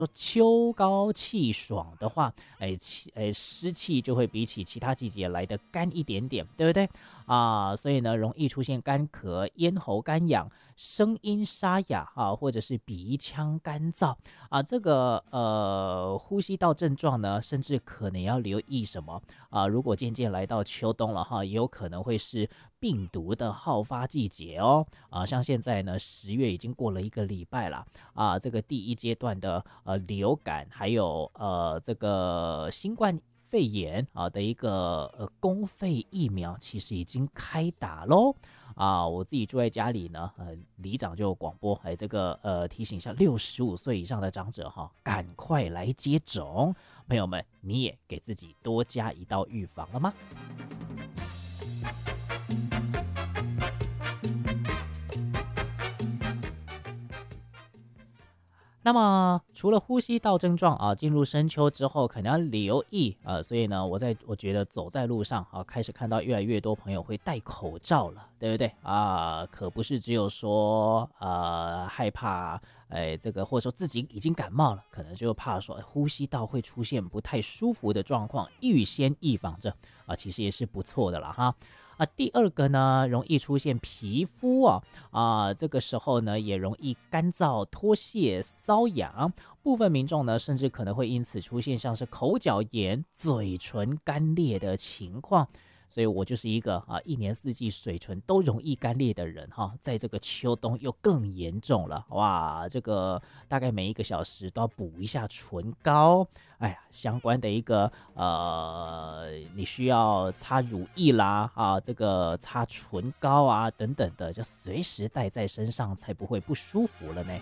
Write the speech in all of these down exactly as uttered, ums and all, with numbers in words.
说秋高气爽的话，哎，气哎湿气就会比起其他季节来的干一点点，对不对啊？所以呢，容易出现干咳、咽喉干痒、声音沙哑啊，或者是鼻腔干燥啊。这个呃呼吸道症状呢，甚至可能要留意什么啊？如果渐渐来到秋冬了哈，也有可能会是病毒的好发季节哦啊。像现在呢，十月已经过了一个礼拜了啊，这个第一阶段的呃流感，还有呃这个新冠肺炎啊的一个呃公费疫苗，其实已经开打喽啊！我自己住在家里呢，呃，里长就广播，哎，这个呃提醒一下六十五岁以上的长者哈，赶快来接种。朋友们，你也给自己多加一道预防了吗？那么除了呼吸道症状啊，进入深秋之后可能要留意啊，所以呢，我在我觉得走在路上啊，开始看到越来越多朋友会戴口罩了，对不对啊？可不是只有说呃害怕，哎，这个或者说自己已经感冒了，可能就怕说、哎、呼吸道会出现不太舒服的状况，预先预防着啊，其实也是不错的了哈。啊，第二个呢，容易出现皮肤啊啊，这个时候呢也容易干燥、脱屑、瘙痒，部分民众呢甚至可能会因此出现像是口角炎、嘴唇干裂的情况。所以我就是一个啊，一年四季嘴唇都容易干裂的人哈，在这个秋冬又更严重了哇！这个大概每一个小时都要补一下唇膏，哎呀，相关的一个呃，你需要擦乳液啦啊，这个擦唇膏啊等等的，就随时带在身上，才不会不舒服了呢。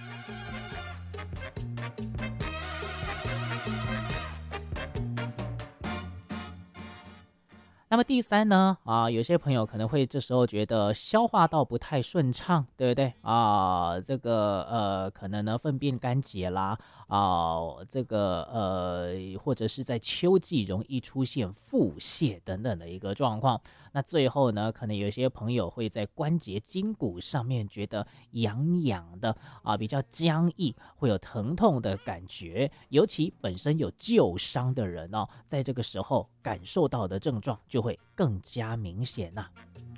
那么第三呢，啊，有些朋友可能会这时候觉得消化道不太顺畅，对不对啊？这个呃，可能呢粪便干结啦，啊，这个呃，或者是在秋季容易出现腹泻等等的一个状况。那最后呢，可能有些朋友会在关节筋骨上面觉得痒痒的啊，比较僵硬，会有疼痛的感觉。尤其本身有旧伤的人哦，在这个时候感受到的症状就会更加明显呐、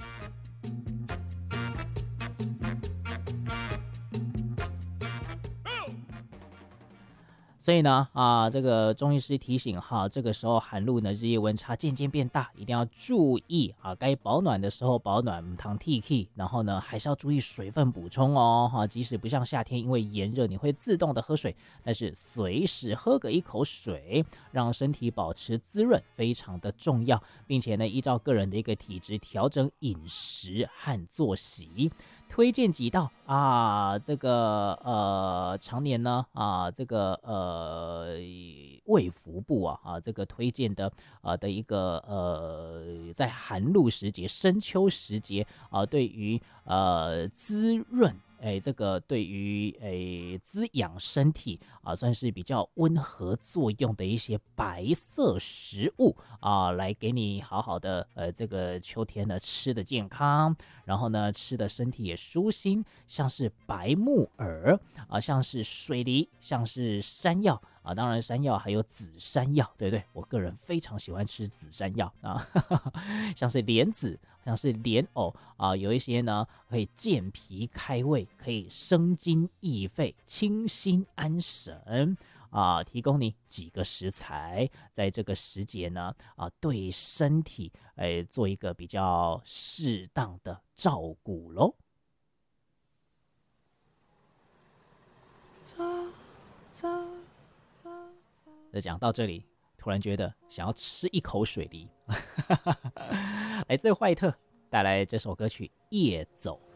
所以呢，啊，这个中医师提醒哈，这个时候寒露呢，日夜温差渐渐变大，一定要注意啊，该保暖的时候保暖，糖 T K， 然后呢，还是要注意水分补充哦，哈，即使不像夏天，因为炎热你会自动的喝水，但是随时喝个一口水，让身体保持滋润，非常的重要，并且呢，依照个人的一个体质调整饮食和作息。推荐几道啊，这个呃，常年呢啊，这个呃，卫福部啊啊，这个推荐的啊的一个呃，在寒露时节、深秋时节啊，对于呃滋润。哎，这个对于哎滋养身体啊，算是比较温和作用的一些白色食物啊，来给你好好的呃这个秋天呢吃的健康，然后呢吃的身体也舒心，像是白木耳啊，像是水梨，像是山药啊，当然山药还有紫山药，对不对？我个人非常喜欢吃紫山药啊，像是莲子。像是莲藕啊，有一些呢可以健脾开胃，可以生津益肺、清心安神啊，提供你几个食材，在这个时节呢啊，对身体哎做一个比较适当的照顾喽。那讲到这里，突然觉得想要吃一口水梨。来自坏特带来这首歌曲《夜走》。